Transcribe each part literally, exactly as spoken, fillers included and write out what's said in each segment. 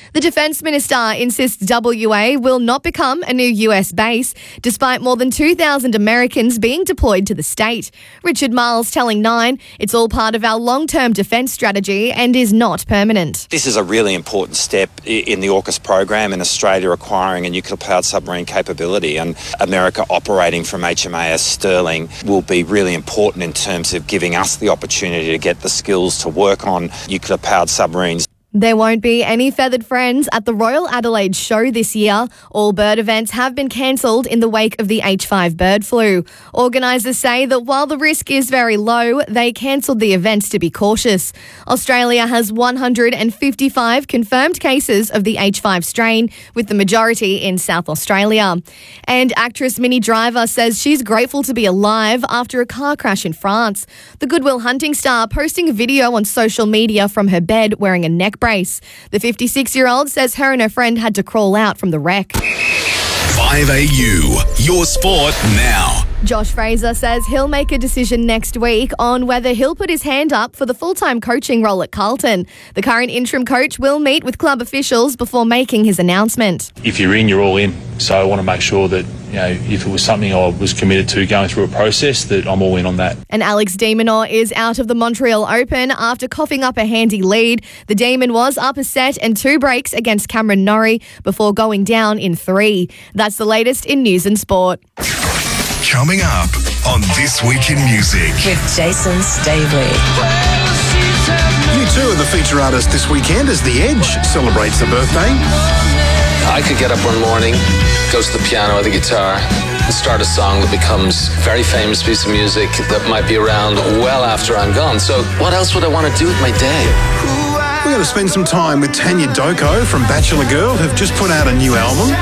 The Defence Minister insists W A will not become a new U S base, despite more than two thousand Americans being deployed to the state. Richard Miles telling Nine, it's all part of our long-term defence strategy and is not permanent. This is a really important step in the AUKUS program in Australia acquiring a nuclear-powered submarine capability, and America operating from H M A S Sterling will be really important in terms of giving us the opportunity to get the skills to work on nuclear-powered submarines. There won't be any feathered friends at the Royal Adelaide Show this year. All bird events have been cancelled in the wake of the H five bird flu. Organisers say that while the risk is very low, they cancelled the events to be cautious. Australia has one hundred fifty-five confirmed cases of the H five strain, with the majority in South Australia. And actress Minnie Driver says she's grateful to be alive after a car crash in France. The Good Will Hunting star posting a video on social media from her bed wearing a neck brace. The fifty-six-year-old says her and her friend had to crawl out from the wreck. five A U, your sport now. Josh Fraser says he'll make a decision next week on whether he'll put his hand up for the full-time coaching role at Carlton. The current interim coach will meet with club officials before making his announcement. If you're in, you're all in. So I want to make sure that, you know, if it was something I was committed to going through a process, that I'm all in on that. And Alex de Minaur is out of the Montreal Open after coughing up a handy lead. The Demon was up a set and two breaks against Cameron Norrie before going down in three. That's the latest in news and sport. Coming up on This Week in Music with Jason Staveley. U two are the feature artist this weekend as The Edge celebrates a birthday. I could get up one morning, go to the piano or the guitar and start a song that becomes a very famous piece of music that might be around well after I'm gone. So what else would I want to do with my day? We're going to spend some time with Tanya Doko from Bachelor Girl, who've just put out a new album.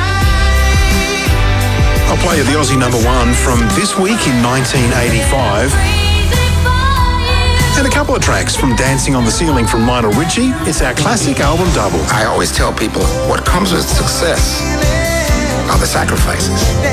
I'll play you the Aussie number one from this week in nineteen eighty-five. And a couple of tracks from Dancing on the Ceiling from Lionel Richie. It's our classic album double. I always tell people what comes with success are the sacrifices.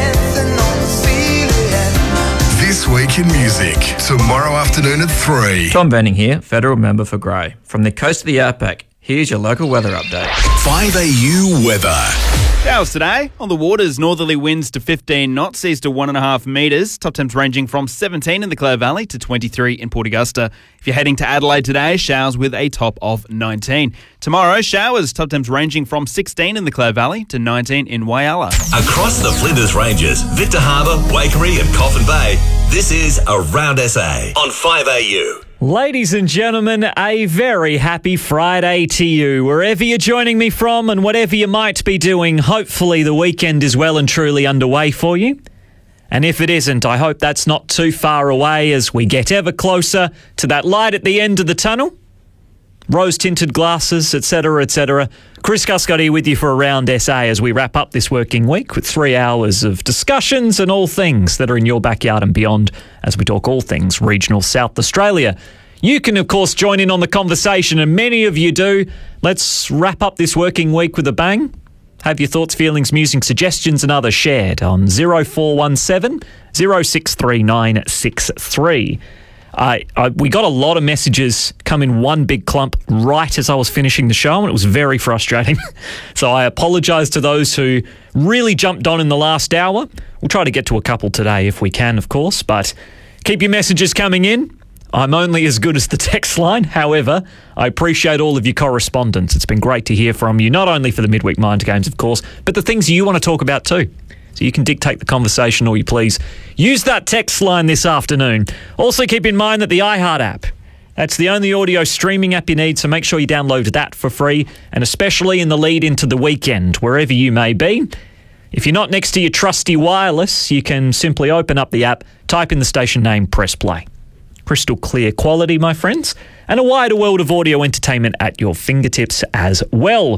This Week in Music, tomorrow afternoon at three. Tom Benning here, federal member for Grey. From the coast of the outback, here's your local weather update. five A U weather. Showers today. On the waters, northerly winds to fifteen knots, seas to one point five metres. Top temps ranging from seventeen in the Clare Valley to twenty-three in Port Augusta. If you're heading to Adelaide today, showers with a top of nineteen. Tomorrow, showers, top temps ranging from sixteen in the Clare Valley to nineteen in Whyalla. Across the Flinders Ranges, Victor Harbour, Waikerie and Coffin Bay, this is Around S A on five A U. Ladies and gentlemen, a very happy Friday to you. Wherever you're joining me from and whatever you might be doing, hopefully the weekend is well and truly underway for you. And if it isn't, I hope that's not too far away as we get ever closer to that light at the end of the tunnel. Rose-tinted glasses, et cetera, et cetera. Chris Guscott here with you for Around S A as we wrap up this working week with three hours of discussions and all things that are in your backyard and beyond as we talk all things regional South Australia. You can, of course, join in on the conversation, and many of you do. Let's wrap up this working week with a bang. Have your thoughts, feelings, musings, suggestions and others shared on zero four one seven, zero six three nine six three. I, I, we got a lot of messages come in one big clump right as I was finishing the show, and it was very frustrating. So I apologise to those who really jumped on in the last hour. We'll try to get to a couple today if we can, of course, but keep your messages coming in. I'm only as good as the text line. However, I appreciate all of your correspondence. It's been great to hear from you, not only for the Midweek Mind Games, of course, but the things you want to talk about too. So you can dictate the conversation all you please. Use that text line this afternoon. Also keep in mind that the iHeart app, that's the only audio streaming app you need, so make sure you download that for free, and especially in the lead into the weekend, wherever you may be. If you're not next to your trusty wireless, you can simply open up the app, type in the station name, press play. Crystal clear quality, my friends, and a wider world of audio entertainment at your fingertips as well.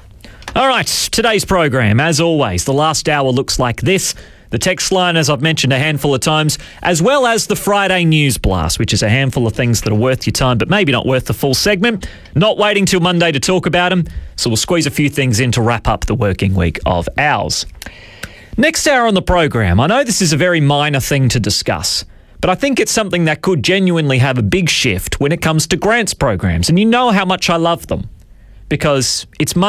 All right, today's program, as always, the last hour looks like this. The text line, as I've mentioned a handful of times, as well as the Friday News Blast, which is a handful of things that are worth your time, but maybe not worth the full segment. Not waiting till Monday to talk about them, so we'll squeeze a few things in to wrap up the working week of ours. Next hour on the program, I know this is a very minor thing to discuss, but I think it's something that could genuinely have a big shift when it comes to grants programs, and you know how much I love them, because it's